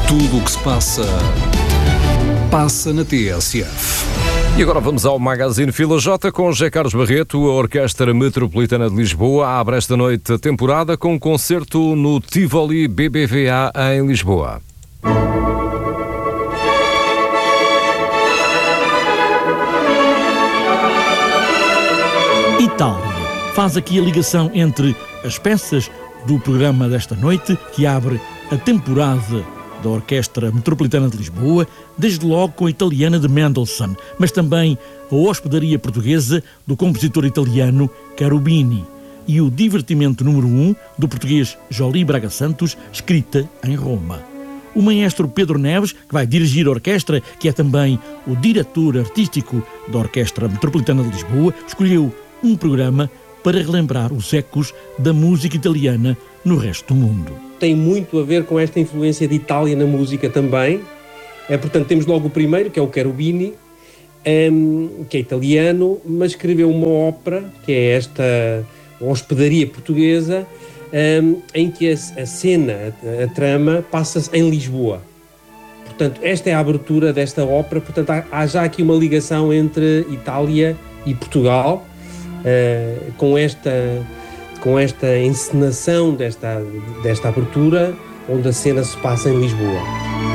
Tudo o que se passa, passa na TSF. E agora vamos ao Magazine Fila J com José Carlos Barreto. A Orquestra Metropolitana de Lisboa abre esta noite a temporada com um concerto no Tivoli BBVA em Lisboa. Itália faz aqui a ligação entre as peças do programa desta noite, que abre a temporada da Orquestra Metropolitana de Lisboa, desde logo com a italiana de Mendelssohn, mas também a hospedaria portuguesa do compositor italiano Cherubini e o divertimento número 1 do português Joly Braga Santos, escrita em Roma. O maestro Pedro Neves, que vai dirigir a orquestra, que é também o diretor artístico da Orquestra Metropolitana de Lisboa, escolheu um programa para relembrar os ecos da música italiana no resto do mundo. Tem muito a ver com esta influência de Itália na música também. Portanto, temos logo o primeiro, que é o Cherubini, que é italiano, mas escreveu uma ópera, que é esta hospedaria portuguesa, em que a cena, a trama, passa-se em Lisboa. Portanto, esta é a abertura desta ópera. Portanto, há já aqui uma ligação entre Itália e Portugal, com esta encenação desta abertura, onde a cena se passa em Lisboa.